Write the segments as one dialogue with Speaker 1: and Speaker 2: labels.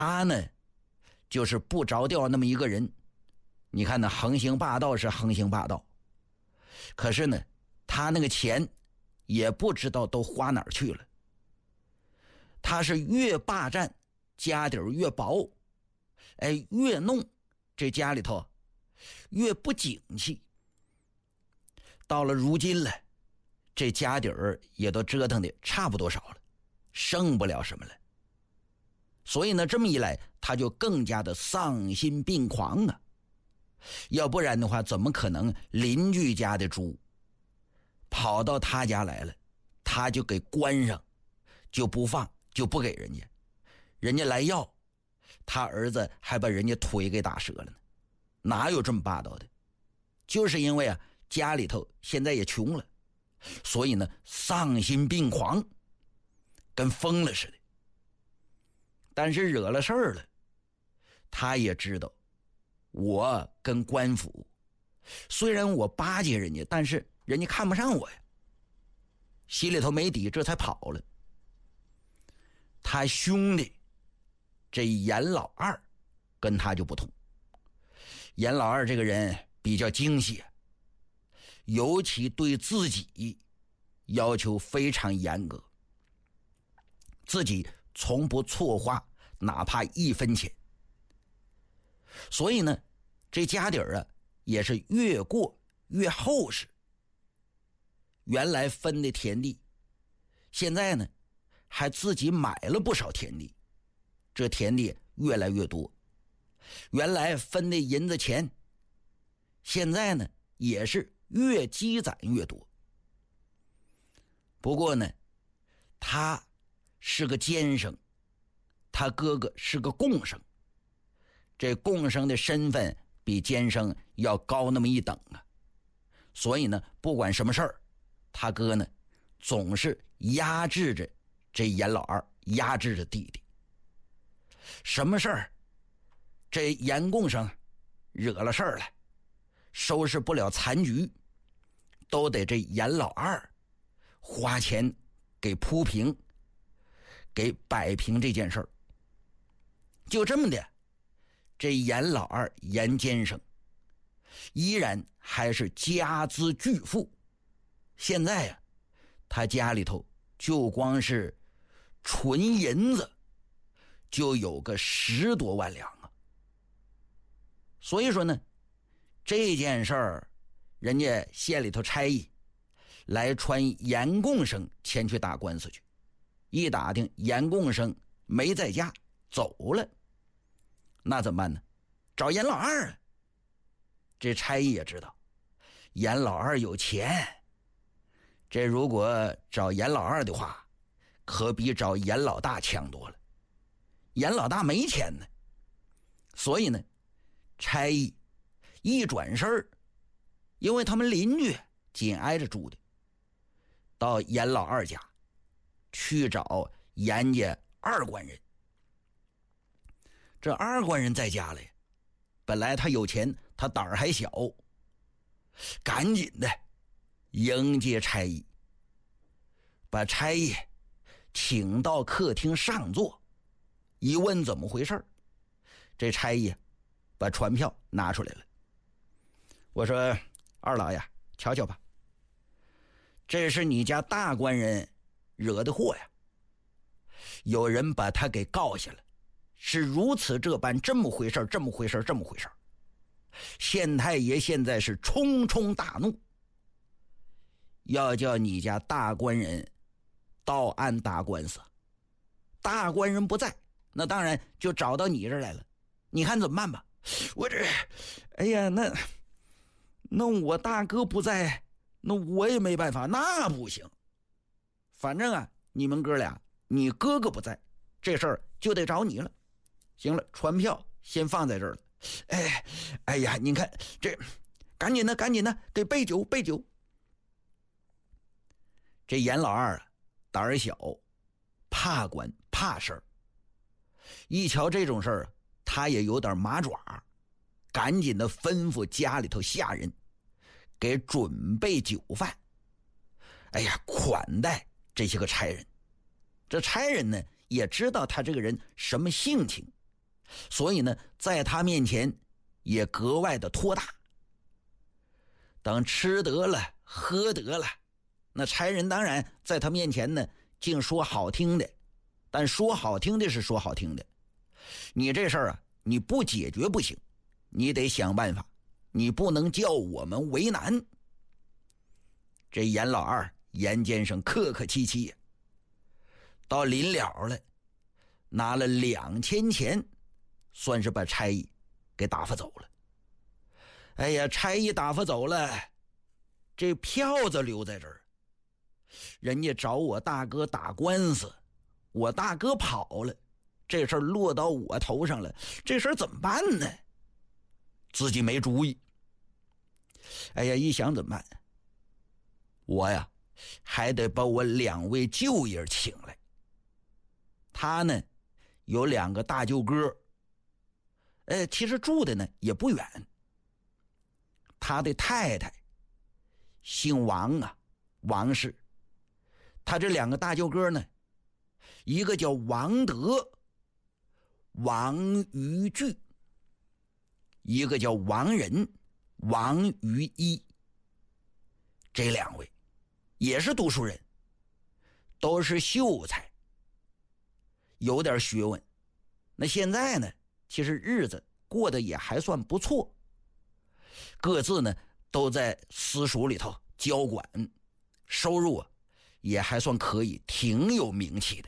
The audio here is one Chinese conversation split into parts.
Speaker 1: 他呢就是不着调那么一个人。你看呢，横行霸道是横行霸道，可是呢他那个钱也不知道都花哪儿去了。他是越霸占家底儿越薄，越弄这家里头越不景气。到了如今了，这家底儿也都折腾的差不多少了，剩不了什么了。所以呢，这么一来他就更加的丧心病狂啊。要不然的话，怎么可能邻居家的猪跑到他家来了，他就给关上，就不放，就不给人家，人家来要，他儿子还把人家腿给打折了呢。哪有这么霸道的？就是因为啊，家里头现在也穷了，所以呢丧心病狂，跟疯了似的。但是惹了事儿了，他也知道我跟官府虽然我巴结人家，但是人家看不上我呀，心里头没底，这才跑了。他兄弟这严老二跟他就不同，严老二这个人比较精细，尤其对自己要求非常严格，自己从不错花哪怕1分钱。所以呢这家底儿啊也是越过越厚实。原来分的田地，现在呢还自己买了不少田地，这田地越来越多。原来分的银子钱，现在呢也是越积攒越多。不过呢他是个监生，他哥哥是个贡生，这贡生的身份比监生要高那么一等啊。所以呢不管什么事儿，他哥呢总是压制着这严老二，压制着弟弟。什么事儿这严贡生惹了事儿来，收拾不了残局，都得这严老二花钱给铺平，给摆平这件事儿。就这么的，这严老二严监生依然还是家资巨富。现在呀他家里头就光是纯银子就有个10多万两啊。所以说呢这件事儿，人家县里头差役来传严贡生前去打官司去，一打听严贡生没在家走了，那怎么办呢？找严老二啊。这差役也知道严老二有钱，这如果找严老二的话，可比找严老大强多了。严老大没钱呢，所以呢差役一转身，因为他们邻居紧挨着住的，到严老二家去找严家二官人。这二官人在家里，本来他有钱，他胆儿还小，赶紧的迎接差役，把差役请到客厅上座，一问怎么回事，这差役把传票拿出来了。我说二老爷，瞧瞧吧，这是你家大官人惹的祸呀，有人把他给告下了，是如此这般，这么回事。县太爷现在是冲冲大怒，要叫你家大官人到案打官司。大官人不在，那当然就找到你这儿来了，你看怎么办吧？我这哎呀，那我大哥不在，那我也没办法。那不行，反正啊你们哥俩，你哥哥不在，这事儿就得找你了。行了，传票先放在这儿了。哎呀，你看这，赶紧的，给备酒。这严老二啊，胆儿小，怕管怕事儿，一瞧这种事儿，他也有点麻爪，赶紧的吩咐家里头下人给准备酒饭，款待这些个差人。这差人呢也知道他这个人什么性情， 所以呢，在他面前也格外的托大。等吃得了喝得了，那差人当然在他面前呢净说好听的，但说好听的是说好听的，你这事儿啊你不解决不行，你得想办法，你不能叫我们为难。这严老二严先生客客气气，到临了了拿了2000钱，算是把差役给打发走了。哎呀，差役打发走了，这票子留在这儿，人家找我大哥打官司，我大哥跑了，这事儿落到我头上了，这事儿怎么办呢？自己没主意。哎呀，一想怎么办？我呀还得把我2位舅爷请来。他呢有2个大舅哥，其实住的呢也不远。他的太太姓王啊，王氏。他这2个大舅哥呢，一个叫王德、王于巨，一个叫王仁、王于一。这2位也是读书人，都是秀才，有点学问。那现在呢，其实日子过得也还算不错，各自呢都在私塾里头教管，收入啊也还算可以，挺有名气的。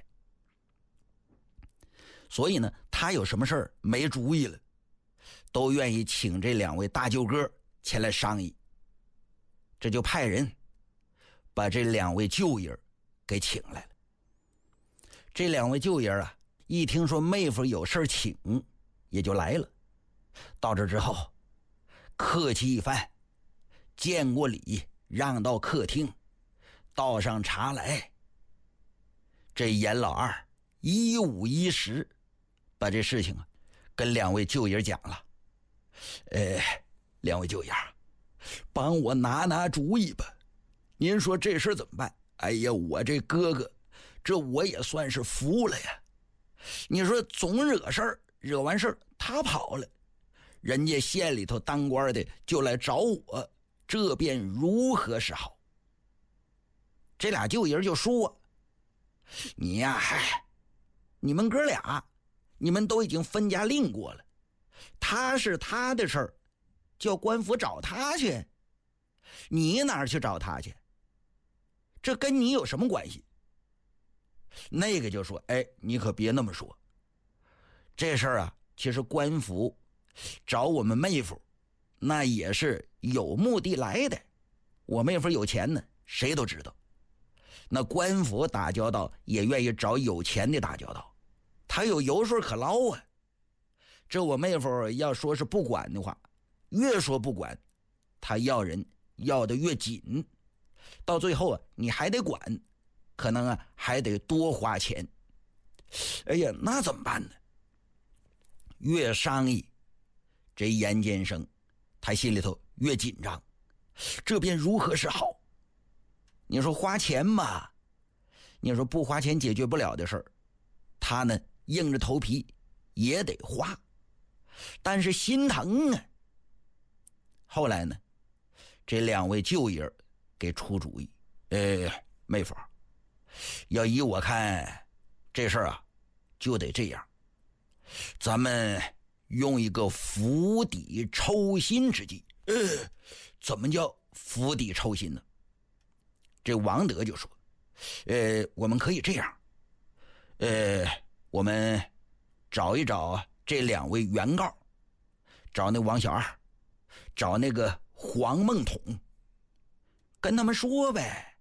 Speaker 1: 所以呢，他有什么事儿没主意了，都愿意请这2位大舅哥前来商议。这就派人把这2位舅爷给请来了。这2位舅爷啊，一听说妹夫有事请，也就来了。到这之后，客气一番，见过礼，让到客厅，倒上茶来。这严老二一五一十把这事情啊跟2位舅爷讲了。2位舅爷，帮我拿主意吧，您说这事怎么办？哎呀，我这哥哥，这我也算是服了呀。你说总惹事儿，惹完事儿他跑了，人家县里头当官的就来找我，这便如何是好？这俩舅爷就说：“你呀，你们哥俩，你们都已经分家另过了，他是他的事儿，叫官府找他去，你哪儿去找他去？这跟你有什么关系？”那个就说：“哎，你可别那么说，这事儿啊，其实官府找我们妹夫，那也是有目的来的。我妹夫有钱呢，谁都知道。那官府打交道也愿意找有钱的打交道，他有油水可捞啊。这我妹夫要说是不管的话，越说不管，他要人要的越紧，到最后啊，你还得管，可能啊还得多花钱。哎呀，那怎么办呢？越商议，这严先生他心里头越紧张，这便如何是好？你说花钱嘛，你说不花钱解决不了的事儿，他呢硬着头皮也得花，但是心疼啊。后来呢，这2位舅爷给出主意：妹夫，要依我看，这事儿啊就得这样，咱们用一个釜底抽薪之计。怎么叫釜底抽薪呢？这王德就说：我们可以这样，我们找一找这2位原告，找那王小二，找那个黄梦统，跟他们说呗。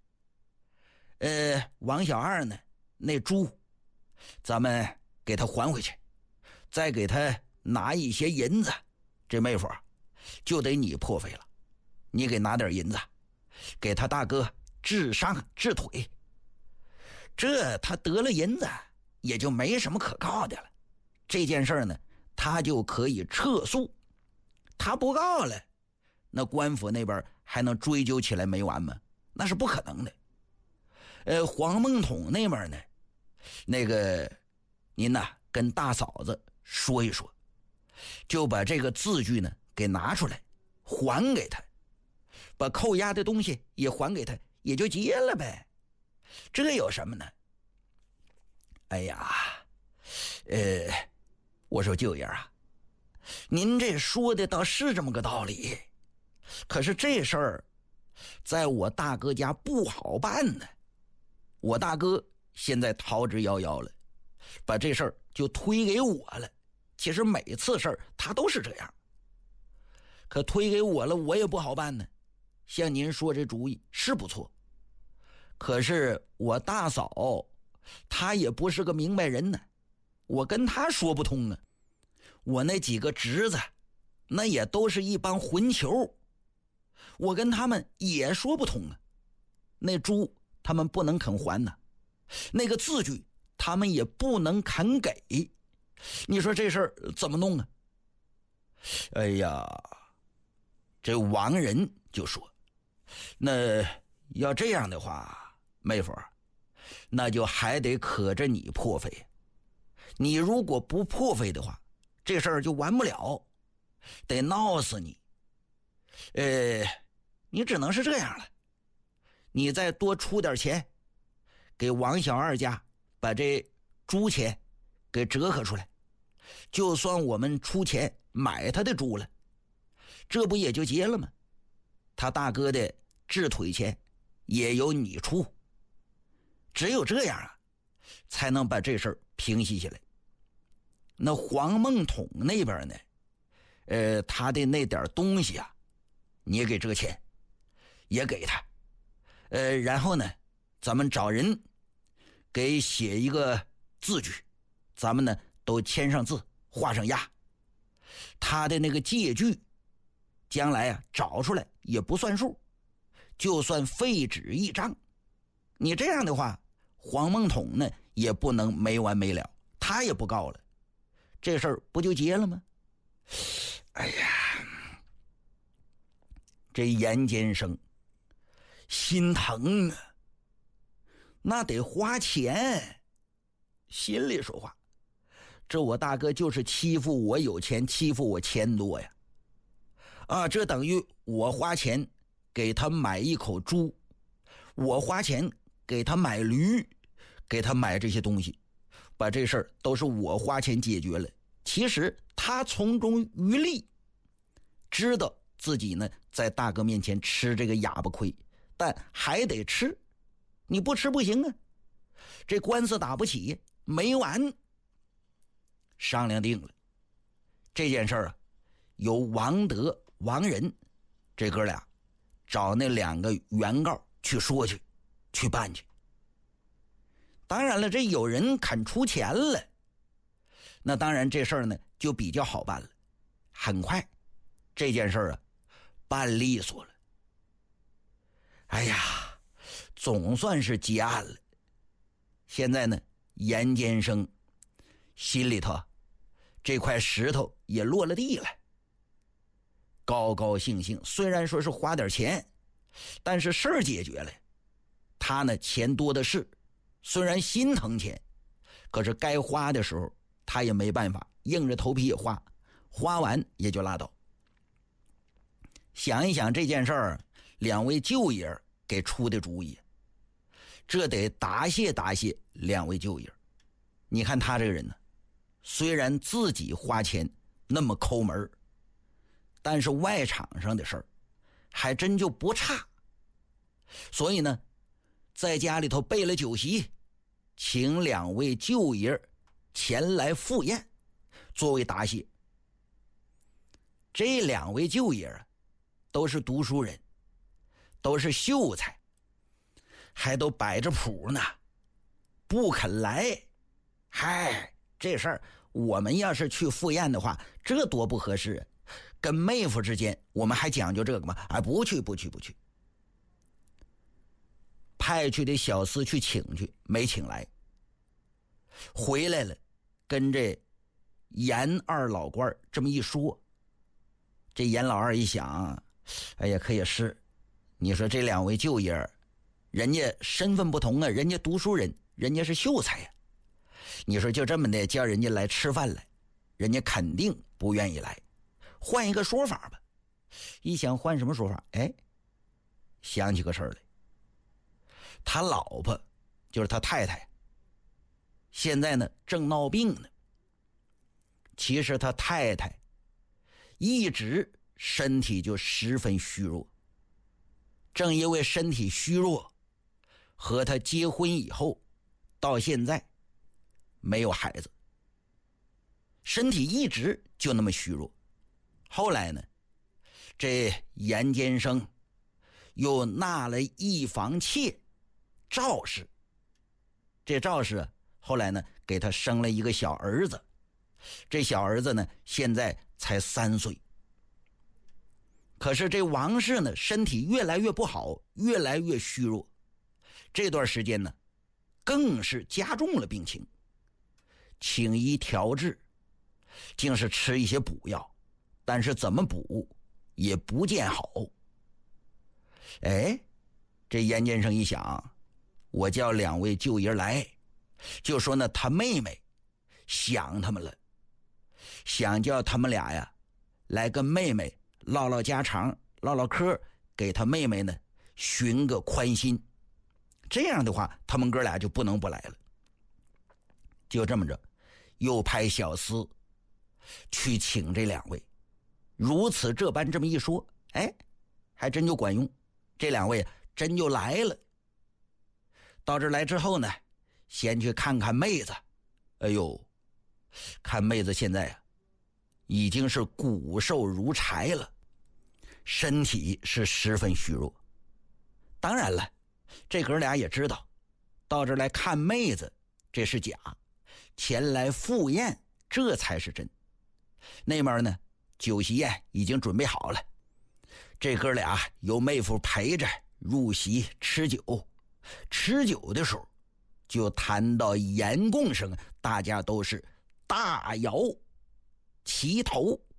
Speaker 1: 王小二呢，那猪咱们给他还回去，再给他拿一些银子，这妹夫就得你破费了，你给拿点银子，给他大哥治伤治腿，这他得了银子也就没什么可告的了。这件事呢，他就可以撤诉，他不告了，那官府那边还能追究起来没完吗？那是不可能的。黄梦统那边呢，那个您呐跟大嫂子说一说， 就把这个字据呢给拿出来还给他，把扣押的东西也还给他，也就结了呗。这有什么呢？哎呀，我说舅爷啊，您这说的倒是这么个道理，可是这事儿在我大哥家不好办呢。我大哥现在逃之夭夭了，把这事儿就推给我了。其实每次事儿他都是这样，可推给我了，我也不好办呢。像您说这主意是不错，可是我大嫂她也不是个明白人呢，我跟她说不通啊。我那几个侄子那也都是一帮混球，我跟他们也说不通啊。那猪他们不能肯还呢，那个字据他们也不能肯给，你说这事儿怎么弄啊？哎呀，这王仁就说，那要这样的话，妹夫，那就还得可着你破费。你如果不破费的话，这事儿就完不了，得闹死你。你只能是这样了，你再多出点钱，给王小二家把这猪钱给折合出来，就算我们出钱买他的猪了，这不也就结了吗？他大哥的治腿钱也由你出，只有这样啊，才能把这事儿平息下来。那黄孟统那边呢，他的那点东西啊，你也给这个钱，也给他，然后呢，咱们找人给写一个字据，咱们呢都签上字，画上押。他的那个借据，将来啊找出来也不算数，就算废纸一张。你这样的话，黄孟统呢也不能没完没了，他也不告了，这事儿不就结了吗？哎呀，这严监生心疼啊，那得花钱。心里说话，这我大哥就是欺负我有钱，欺负我钱多呀。这等于我花钱给他买一口猪，我花钱给他买驴，给他买这些东西，把这事儿都是我花钱解决了。其实他从中渔利，知道自己呢在大哥面前吃这个哑巴亏，但还得吃，你不吃不行啊。这官司打不起，没完。商量定了，这件事儿啊，由王德、王仁这哥俩找那2个原告去说去办去。当然了，这有人肯出钱了，那当然这事儿呢就比较好办了。很快这件事儿啊办利索了。哎呀，总算是结案了。现在呢，严监生心里头这块石头也落了地了，高高兴兴。虽然说是花点钱，但是事儿解决了。他呢钱多的是，虽然心疼钱，可是该花的时候他也没办法，硬着头皮也花，花完也就拉倒。想一想这件事儿，2位舅爷给出的主意，这得答谢答谢2位舅爷。你看他这个人呢，虽然自己花钱那么抠门，但是外场上的事儿还真就不差。所以呢，在家里头备了酒席，请2位舅爷前来赴宴，作为答谢。这2位舅爷啊，都是读书人，都是秀才，还都摆着谱呢，不肯来。嗨，这事儿我们要是去赴宴的话，这多不合适啊！跟妹夫之间，我们还讲究这个吗？不去。派去的小厮去请去，没请来。回来了，跟这严二老官这么一说，这严老二一想，哎呀，可也是，你说这2位舅爷，人家身份不同啊，人家读书人，人家是秀才呀。你说就这么的叫人家来吃饭来，人家肯定不愿意来，换一个说法吧。一想换什么说法，想起个事儿来。他老婆就是他太太，现在呢正闹病呢。其实他太太一直身体就十分虚弱，正因为身体虚弱，和他结婚以后到现在没有孩子，身体一直就那么虚弱。后来呢，这严监生又纳了一房妾赵氏，这赵氏后来呢给他生了一个小儿子，这小儿子呢现在才3岁。可是这王氏呢身体越来越不好，越来越虚弱，这段时间呢更是加重了病情，请医调治，竟是吃一些补药，但是怎么补也不见好。这严先生一想，我叫2位舅爷来，就说呢他妹妹想他们了，想叫他们俩呀来跟妹妹唠唠家常，唠唠嗑，给他妹妹呢寻个宽心，这样的话他们哥俩就不能不来了。就这么着，又派小厮去请这2位，如此这般这么一说，还真就管用，这2位真就来了。到这来之后呢，先去看看妹子。看妹子现在已经是骨瘦如柴了，身体是十分虚弱。当然了，这哥俩也知道到这来看妹子这是假，前来赴宴这才是真。那边呢酒席宴已经准备好了，这哥俩由妹夫陪着入席吃酒。吃酒的时候就谈到严贡生，大家都是大摇其头。